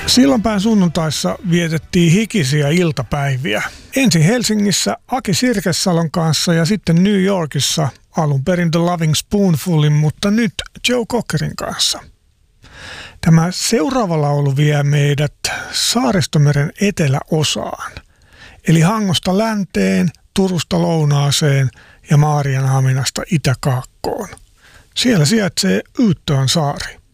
Sillanpään sunnuntaissa vietettiin hikisiä iltapäiviä. Ensin Helsingissä Aki Sirkessalon kanssa ja sitten New Yorkissa alun perin The Loving Spoonfulin, mutta nyt Joe Cockerin kanssa. Tämä seuraava laulu vie meidät Saaristomeren eteläosaan, eli Hangosta länteen, Turusta lounaaseen ja Maarianhaminasta itäkaakkoon. Siellä sijaitsee Uuttöön saari.